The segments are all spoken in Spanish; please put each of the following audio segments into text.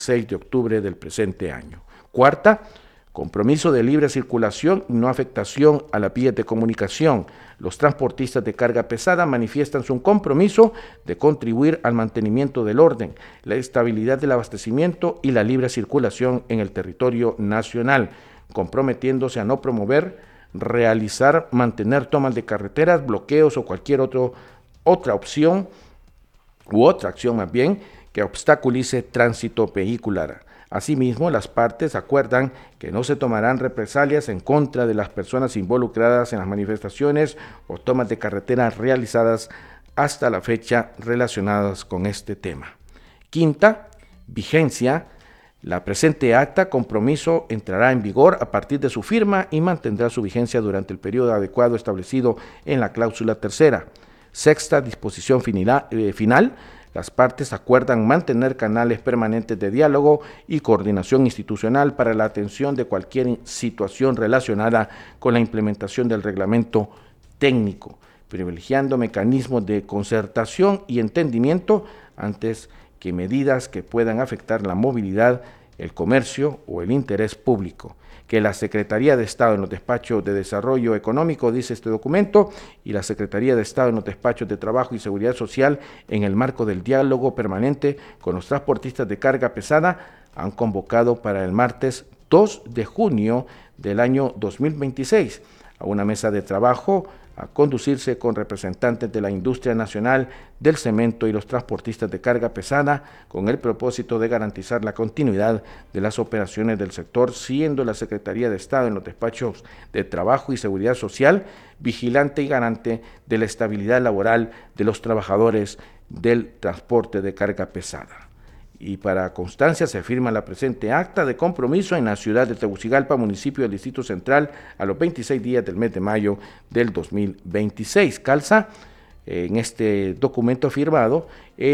6 de octubre del presente año. Cuarta, compromiso de libre circulación y no afectación a las vías de comunicación. Los transportistas de carga pesada manifiestan su compromiso de contribuir al mantenimiento del orden, la estabilidad del abastecimiento y la libre circulación en el territorio nacional, comprometiéndose a no promover, realizar, mantener tomas de carreteras, bloqueos o cualquier otra opción u otra acción más bien que obstaculice tránsito vehicular. Asimismo, las partes acuerdan que no se tomarán represalias en contra de las personas involucradas en las manifestaciones o tomas de carretera realizadas hasta la fecha relacionadas con este tema. Quinta, vigencia. La presente acta compromiso entrará en vigor a partir de su firma y mantendrá su vigencia durante el periodo adecuado establecido en la cláusula tercera. Sexta, disposición final. Las partes acuerdan mantener canales permanentes de diálogo y coordinación institucional para la atención de cualquier situación relacionada con la implementación del reglamento técnico, privilegiando mecanismos de concertación y entendimiento antes que medidas que puedan afectar la movilidad, el comercio o el interés público. Que la Secretaría de Estado en los despachos de Desarrollo Económico, dice este documento, y la Secretaría de Estado en los despachos de Trabajo y Seguridad Social, en el marco del diálogo permanente con los transportistas de carga pesada, han convocado para el martes 2 de junio del año 2026 a una mesa de trabajo a conducirse con representantes de la industria nacional del cemento y los transportistas de carga pesada, con el propósito de garantizar la continuidad de las operaciones del sector, siendo la Secretaría de Estado en los despachos de Trabajo y Seguridad Social vigilante y garante de la estabilidad laboral de los trabajadores del transporte de carga pesada. Y para constancia se firma la presente acta de compromiso en la ciudad de Tegucigalpa, municipio del Distrito Central, a los 26 días del mes de mayo del 2026. Calza en este documento firmado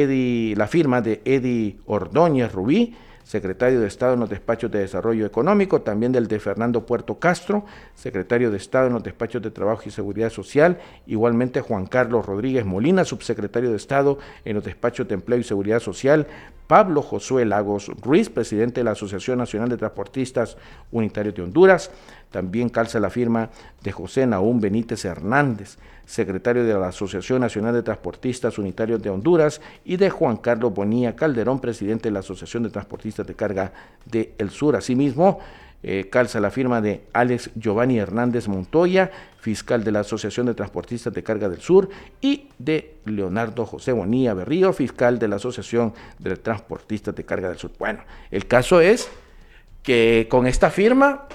la firma de Eddie Ordóñez Rubí, secretario de Estado en los despachos de Desarrollo Económico, también del de Fernando Puerto Castro, secretario de Estado en los despachos de Trabajo y Seguridad Social, igualmente Juan Carlos Rodríguez Molina, subsecretario de Estado en los despachos de Empleo y Seguridad Social, Pablo Josué Lagos Ruiz, presidente de la Asociación Nacional de Transportistas Unitarios de Honduras. También calza la firma de José Nahum Benítez Hernández, secretario de la Asociación Nacional de Transportistas Unitarios de Honduras, y de Juan Carlos Bonilla Calderón, presidente de la Asociación de Transportistas de Carga de El Sur. Asimismo, calza la firma de Alex Giovanni Hernández Montoya, fiscal de la Asociación de Transportistas de Carga del Sur, y de Leonardo José Bonilla Berrío, fiscal de la Asociación de Transportistas de Carga del Sur. Bueno, el caso es que con esta firma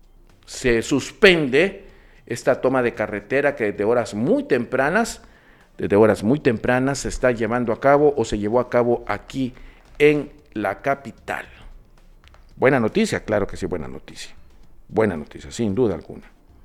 se suspende esta toma de carretera que desde horas muy tempranas se está llevando a cabo o se llevó a cabo aquí en la capital. Buena noticia, claro que sí, buena noticia, sin duda alguna.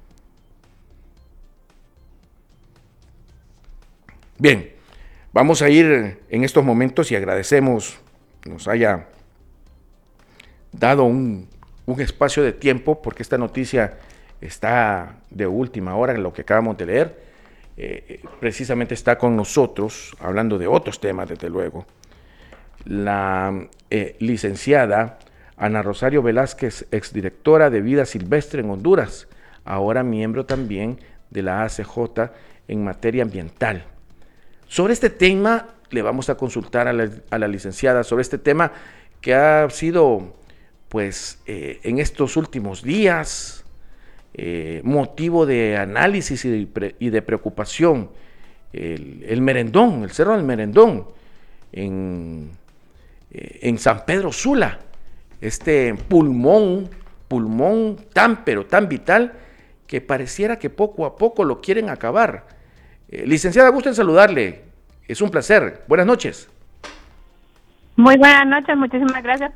Bien, vamos a ir en estos momentos y agradecemos nos haya dado un espacio de tiempo, porque esta noticia está de última hora en lo que acabamos de leer. Precisamente está con nosotros, hablando de otros temas, desde luego, la licenciada Ana Rosario Velázquez, exdirectora de Vida Silvestre en Honduras, ahora miembro también de la ACJ en materia ambiental. Sobre este tema le vamos a consultar a la licenciada, sobre este tema que ha sido, pues, en estos últimos días, motivo de análisis y de preocupación, el Merendón, el Cerro del Merendón, en San Pedro Sula, este pulmón tan vital que pareciera que poco a poco lo quieren acabar. Licenciada, gusto en saludarle, es un placer, buenas noches. Muy buenas noches, muchísimas gracias